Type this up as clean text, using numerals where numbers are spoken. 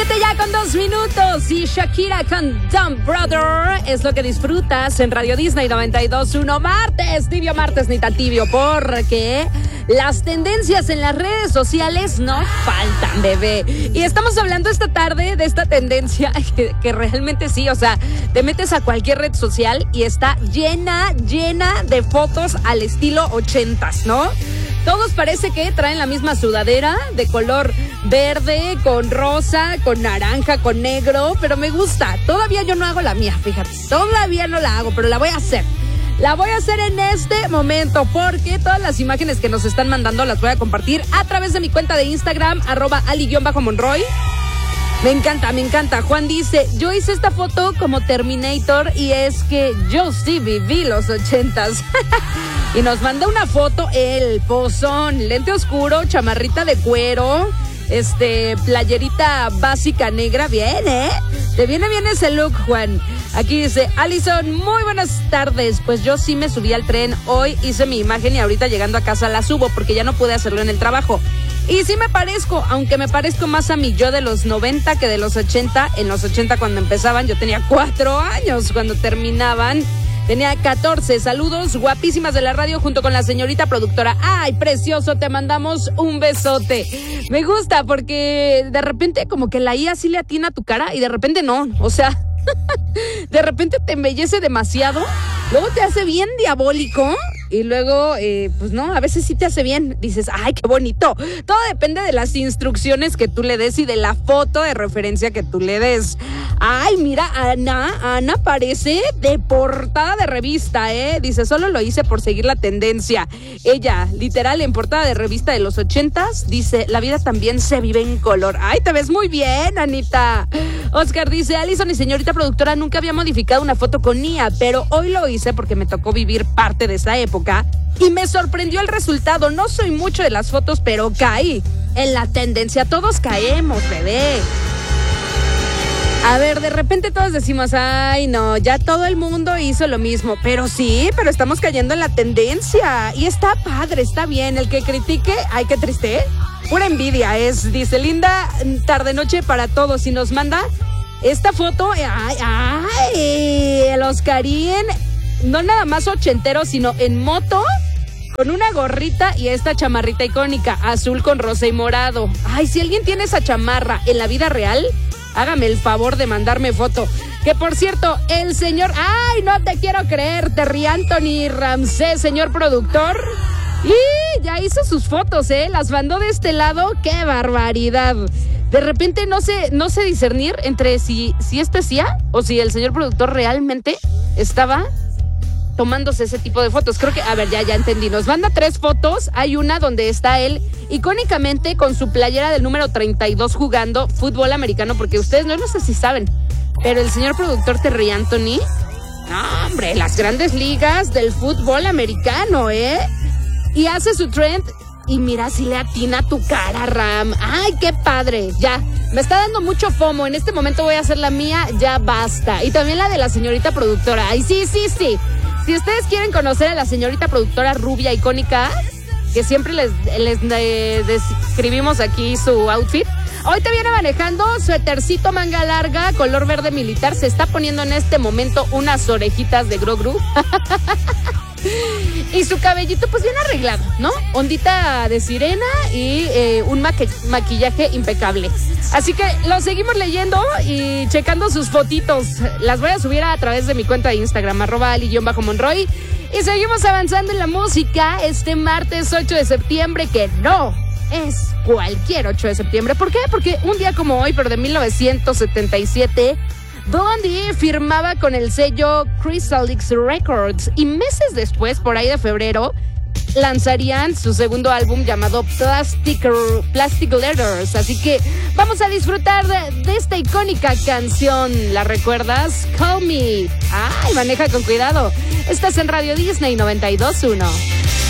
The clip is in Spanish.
7 ya con 2 minutos y Shakira con Dumb Brother es lo que disfrutas en Radio Disney 92.1. Martes, tibio martes, ni tan tibio, porque las tendencias en las redes sociales no faltan, bebé. Y estamos hablando esta tarde de esta tendencia que realmente sí, o sea, te metes a cualquier red social y está llena de fotos al estilo 80s, ¿no? Todos parece que traen la misma sudadera de color verde, con rosa, con naranja, con negro, pero me gusta. Todavía yo no hago la mía, fíjate. Todavía no la hago, pero la voy a hacer. La voy a hacer en este momento porque todas las imágenes que nos están mandando las voy a compartir a través de mi cuenta de Instagram, @ali_monroy. Me encanta. Juan dice, yo hice esta foto como Terminator y es que yo sí viví los 80s. Y nos manda una foto, el pozón, lente oscuro, chamarrita de cuero, playerita básica negra. Bien, te viene bien ese look, Juan. Aquí dice, Alison, muy buenas tardes. Pues yo sí me subí al tren hoy, hice mi imagen y ahorita llegando a casa la subo porque ya no pude hacerlo en el trabajo. Y sí me parezco, aunque me parezco más a mi yo de los 90 que de los 80. En los 80 cuando empezaban yo tenía 4 años, cuando terminaban tenía 14. Saludos guapísimas de la radio junto con la señorita productora. Ay, precioso, te mandamos un besote. Me gusta porque de repente como que la IA sí le atina a tu cara y de repente no, o sea, de repente te embellece demasiado, luego te hace bien diabólico y luego, pues no, a veces sí te hace bien. Dices, ay, qué bonito. Todo depende de las instrucciones que tú le des y de la foto de referencia que tú le des. Ay, mira, Ana parece de portada de revista, Dice, solo lo hice por seguir la tendencia. Ella, literal, en portada de revista de los 80s, dice, la vida también se vive en color. Ay, te ves muy bien, Anita. Oscar dice, Alison y señorita productora, nunca había modificado una foto con IA, pero hoy lo hice porque me tocó vivir parte de esa época y me sorprendió el resultado. No soy mucho de las fotos, pero caí en la tendencia. Todos caemos, bebé. A ver, de repente todos decimos, ay, no, ya todo el mundo hizo lo mismo. Pero sí, pero estamos cayendo en la tendencia. Y está padre, está bien. El que critique, ay, qué triste, pura envidia es. Dice, linda tarde-noche para todos. Y nos manda esta foto, el Oscarín, no nada más ochentero, sino en moto, con una gorrita y esta chamarrita icónica, azul con rosa y morado. Ay, si alguien tiene esa chamarra en la vida real, hágame el favor de mandarme foto. Que por cierto, el señor, ay, no te quiero creer, Terry Anthony Ramsés, señor productor, y ya hizo sus fotos, las mandó de este lado. ¡Qué barbaridad! De repente no sé discernir entre si esto es IA o si el señor productor realmente estaba tomándose ese tipo de fotos. Creo que, a ver, ya entendí. Nos manda 3 fotos. Hay una donde está él icónicamente con su playera del número 32 jugando fútbol americano, porque ustedes no sé si saben, pero el señor productor Terry Anthony, no, hombre, las grandes ligas del fútbol americano, y hace su trend. Y mira si le atina a tu cara, Ram. ¡Ay, qué padre! Ya, me está dando mucho FOMO. En este momento voy a hacer la mía, ya basta. Y también la de la señorita productora. ¡Ay, sí! Si ustedes quieren conocer a la señorita productora rubia icónica, que siempre les describimos aquí su outfit, hoy te viene manejando suétercito manga larga, color verde militar. Se está poniendo en este momento unas orejitas de Gru. Y su cabellito pues bien arreglado, ¿no? Ondita de sirena y un maquillaje impecable. Así que lo seguimos leyendo y checando sus fotitos. Las voy a subir a través de mi cuenta de Instagram, @ali_monroy. Y seguimos avanzando en la música este martes 8 de septiembre, que no es cualquier 8 de septiembre. ¿Por qué? Porque un día como hoy, pero de 1977... Blondie firmaba con el sello Chrysalix Records y meses después, por ahí de febrero, lanzarían su segundo álbum llamado Plastic Letters. Así que vamos a disfrutar de esta icónica canción. ¿La recuerdas? Call Me. Ay, maneja con cuidado. Estás en Radio Disney 92.1.